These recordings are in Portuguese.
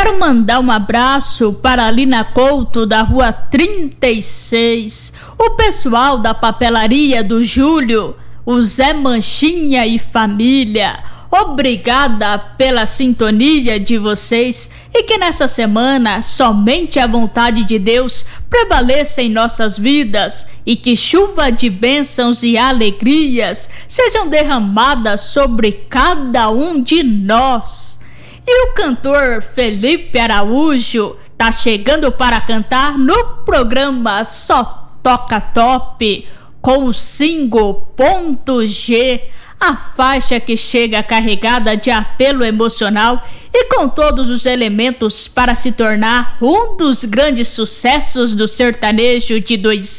Quero mandar um abraço para a Lina Couto, da Rua 36, o pessoal da Papelaria do Júlio, o Zé Manchinha e família. Obrigada pela sintonia de vocês e que nessa semana somente a vontade de Deus prevaleça em nossas vidas e que chuva de bênçãos e alegrias sejam derramadas sobre cada um de nós. E o cantor Felipe Araújo tá chegando para cantar no programa Só Toca Top com o single Ponto G, a faixa que chega carregada de apelo emocional e com todos os elementos para se tornar um dos grandes sucessos do sertanejo de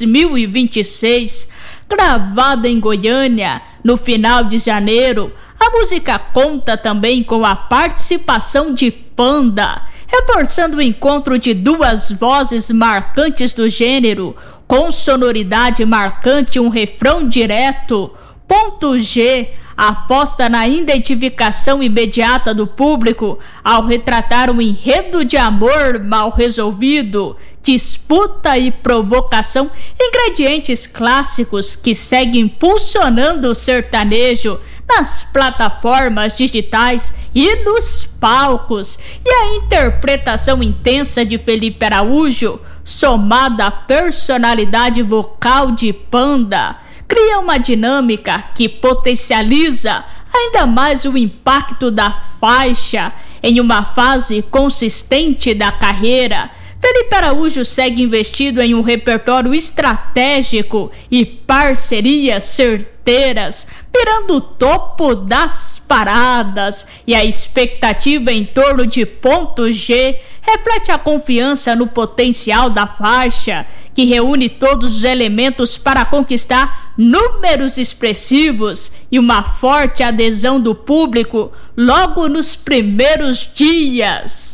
2026. Gravada em Goiânia no final de janeiro, a música conta também com a participação de Panda, reforçando o encontro de duas vozes marcantes do gênero, com sonoridade marcante e um refrão direto. Ponto G aposta na identificação imediata do público ao retratar um enredo de amor mal resolvido, disputa e provocação, ingredientes clássicos que seguem impulsionando o sertanejo nas plataformas digitais e nos palcos. E a interpretação intensa de Felipe Araújo, somada à personalidade vocal de Panda, cria uma dinâmica que potencializa ainda mais o impacto da faixa em uma fase consistente da carreira. Felipe Araújo segue investido em um repertório estratégico e parcerias certeiras, mirando o topo das paradas, e a expectativa em torno de Ponto G reflete a confiança no potencial da faixa, que reúne todos os elementos para conquistar números expressivos e uma forte adesão do público logo nos primeiros dias.